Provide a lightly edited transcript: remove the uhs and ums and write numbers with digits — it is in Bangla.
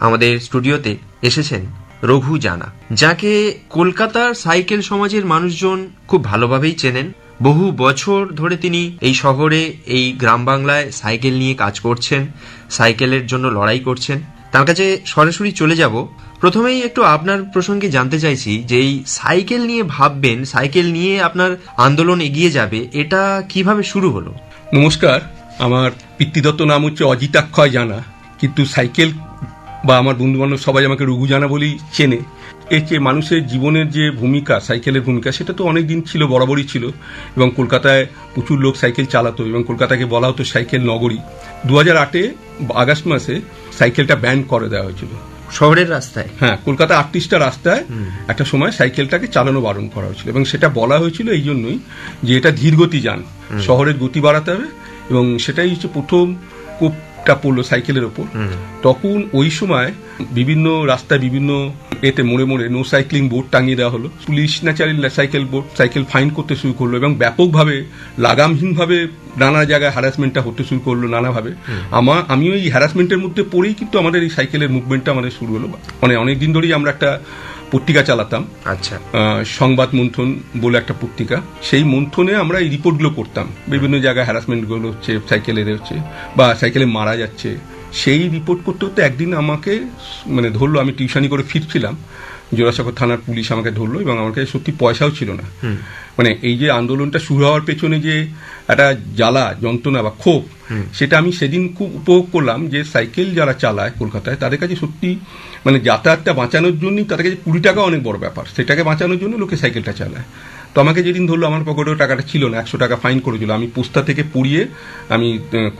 আমাদের স্টুডিওতে এসেছেন রঘু জানা, যাকে কলকাতার সাইকেল সমাজের মানুষজন খুব ভালোভাবেই চেনেন। বহু বছর ধরে তিনি এই শহরে, এই গ্রাম বাংলায় সাইকেল নিয়ে কাজ করছেন, সাইকেলের জন্য লড়াই করছেন। তার কাছে সরাসরি চলে যাব। প্রথমেই একটু আপনার প্রসঙ্গে জানতে চাইছি যে এই সাইকেল নিয়ে ভাববেন, সাইকেল নিয়ে আপনার আন্দোলন এগিয়ে যাবে, এটা কিভাবে শুরু হলো? নমস্কার, আমার পিতৃদত্ত নাম হচ্ছে অজিতাক্ষয় জানা, কিন্তু সাইকেল বা আমার বন্ধুবান্ধব সবাই আমাকে রঘু জানা বলেই চেনে। এর যে মানুষের জীবনের যে ভূমিকা, সাইকেলের ভূমিকা, সেটা তো অনেক দিন ছিল, বরাবরই ছিল। এবং কলকাতায় প্রচুর লোক সাইকেল চালাতো এবং কলকাতাকে বলা হতো সাইকেল নগরী। 2008-এ আগস্ট মাসে সাইকেলটা ব্যান করে দেওয়া হয়েছিল শহরের রাস্তায়। হ্যাঁ, কলকাতা 38টা রাস্তায় একটা সময় সাইকেলটাকে চালানো বারণ করা হয়েছিল এবং সেটা বলা হয়েছিল এই জন্যই যে এটা ধীরগতি যান, শহরের গতি বাড়াতে হবে। এবং সেটাই হচ্ছে প্রথম কোপটা পড়লো সাইকেলের ওপর। তখন ওই সময় বিভিন্ন রাস্তায়, বিভিন্ন এতে মোড়ে মোড়ে নো সাইক্লিং বোর্ড টাঙিয়ে দেওয়া হলো। পুলিশ ন্যাচারালি সাইকেল ফাইন করতে শুরু করলো এবং ব্যাপকভাবে, লাগামহীনভাবে নানা জায়গায় হ্যারাসমেন্টটা হতে শুরু করলো নানাভাবে। আমিও এই হ্যারাসমেন্টের মধ্যে পড়েই কিন্তু আমাদের এই সাইকেলের মুভমেন্টটা আমাদের শুরু হলো। মানে অনেকদিন ধরেই আমরা একটা পত্রিকা চালাতাম, আচ্ছা, সংবাদ মন্থন বলে একটা পত্রিকা। সেই মন্থনে আমরা এই রিপোর্টগুলো করতাম, বিভিন্ন জায়গায় হ্যারাসমেন্টগুলো হচ্ছে, সাইকেলের হচ্ছে বা সাইকেলে মারা যাচ্ছে। সেই রিপোর্ট করতে করতে একদিন আমাকে ধরলো, আমি টিউশনি করে ফিরছিলাম, জোড়াসাঁকো থানার পুলিশ আমাকে ধরলো এবং আমার কাছে সত্যি পয়সাও ছিল না। এই যে আন্দোলনটা শুরু হওয়ার পেছনে যে একটা জ্বালা, যন্ত্রণা বা ক্ষোভ, সেটা আমি সেদিন খুব উপভোগ করলাম যে সাইকেল যারা চালায় কলকাতায়, তাদের কাছে সত্যি যাতায়াতটা বাঁচানোর জন্যই তাদের কাছে 20 টাকা অনেক বড় ব্যাপার। সেটাকে বাঁচানোর জন্য লোকে সাইকেলটা চালায়। তো আমাকে যেদিন ধরলো, আমার পকেটেও টাকাটা ছিল না, 100 টাকা ফাইন করেছিল। আমি পোস্তা থেকে পুড়িয়ে আমি